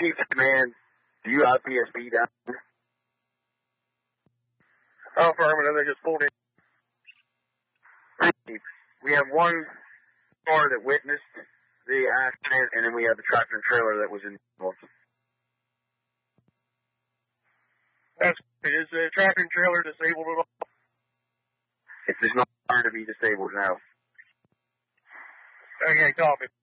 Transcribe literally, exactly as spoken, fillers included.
Chief Command, do you I P S B down there? Affirmative, they just pulled in. We have one car that witnessed the accident, and then we have the tractor and trailer that was involved. That's great. Is the tractor and trailer disabled at all? It does not appear to be disabled now. Okay, copy.